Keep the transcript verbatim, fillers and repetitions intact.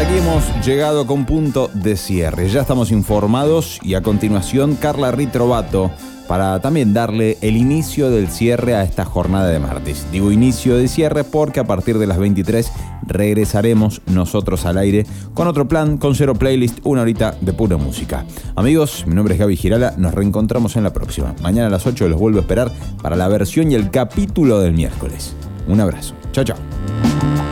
aquí hemos llegado con punto de cierre. Ya estamos informados y a continuación Carla Ritrovato para también darle el inicio del cierre a esta jornada de martes. Digo inicio de cierre porque a partir de las veintitrés regresaremos nosotros al aire con otro plan, con cero playlist, una horita de pura música. Amigos, mi nombre es Gaby Girala, nos reencontramos en la próxima. Mañana a las ocho los vuelvo a esperar para la versión y el capítulo del miércoles. Un abrazo. Chao, chao.